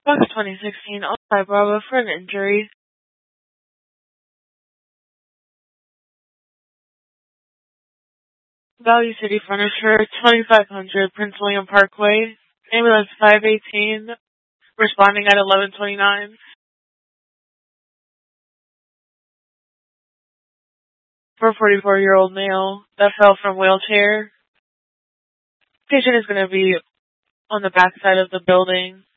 August 2016, Altai Bravo for an injury. Value City Furniture, 2500 Prince William Parkway. Ambulance 518, responding at 11:29. For a 44-year-old male that fell from wheelchair. Patient is going to be on the back side of the building.